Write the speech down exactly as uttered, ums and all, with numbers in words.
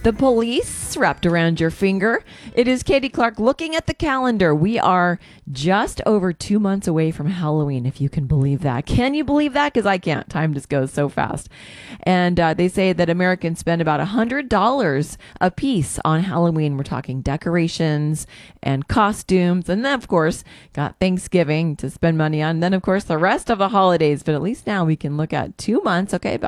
The police wrapped around your finger. It is Katie Clark looking at the calendar. We are just over two months away from Halloween, if you can believe that. Can you believe that? Because I can't. Time just goes so fast. And uh, they say that Americans spend about one hundred dollars a piece on Halloween. We're talking decorations and costumes. And then, of course, got Thanksgiving to spend money on. And then, of course, the rest of the holidays. But at least now we can look at two months. Okay, about